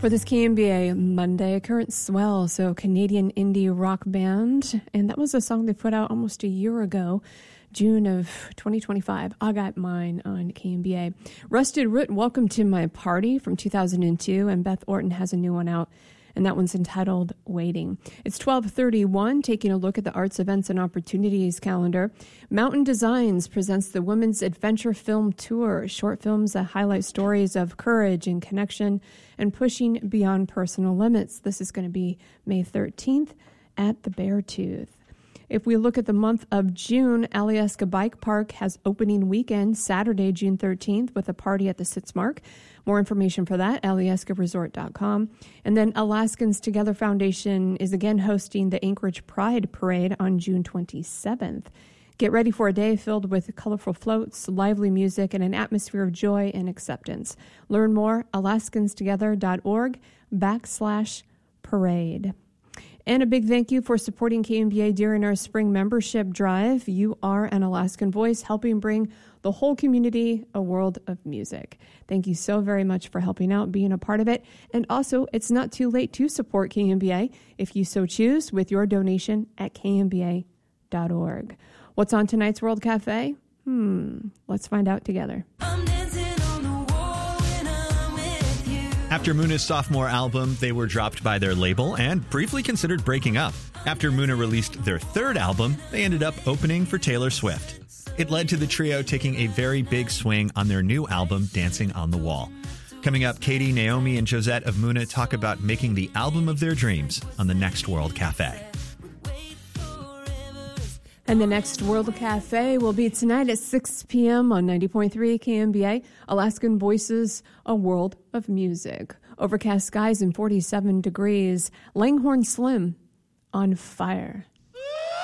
For this KMBA Monday, Current Swell, so Canadian indie rock band. And that was a song they put out almost a year ago, June of 2025. I Got Mine on KMBA. Rusted Root, Welcome to My Party from 2002. And Beth Orton has a new one out, and that one's entitled Waiting. It's 12:31, taking a look at the arts, events, and opportunities calendar. Mountain Designs presents the Women's Adventure Film Tour, short films that highlight stories of courage and connection and pushing beyond personal limits. This is going to be May 13th at the Beartooth. If we look at the month of June, Alyeska Bike Park has opening weekend, Saturday, June 13th, with a party at the Sitzmark. More information for that, alyeskaresort.com. And then Alaskans Together Foundation is again hosting the Anchorage Pride Parade on June 27th. Get ready for a day filled with colorful floats, lively music, and an atmosphere of joy and acceptance. Learn more, alaskanstogether.org/parade. And a big thank you for supporting KMBA during our spring membership drive. You are an Alaskan voice helping bring the whole community a world of music. Thank you so very much for helping out, being a part of it. And also, it's not too late to support KMBA if you so choose with your donation at kmba.org. What's on tonight's World Cafe? Let's find out together. After Muna's sophomore album, they were dropped by their label and briefly considered breaking up. After Muna released their third album, they ended up opening for Taylor Swift. It led to the trio taking a very big swing on their new album, Dancing on the Wall. Coming up, Katie, Naomi, and Josette of Muna talk about making the album of their dreams on the next World Cafe. And the next World Cafe will be tonight at 6 p.m. on 90.3 KMBA, Alaskan Voices, a world of music. Overcast skies and 47 degrees. Langhorne Slim, On Fire.